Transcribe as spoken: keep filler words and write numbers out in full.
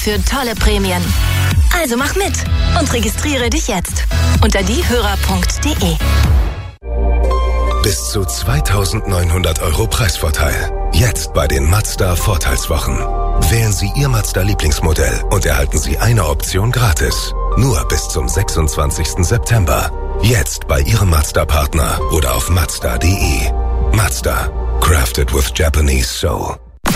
für tolle Prämien. Also mach mit und registriere dich jetzt unter diehörer punkt de. Bis zu zweitausendneunhundert Euro Preisvorteil. Jetzt bei den Mazda Vorteilswochen. Wählen Sie Ihr Mazda-Lieblingsmodell und erhalten Sie eine Option gratis. Nur bis zum sechsundzwanzigsten September. Jetzt bei Ihrem Mazda-Partner oder auf mazda punkt de. Mazda. Crafted with Japanese soul.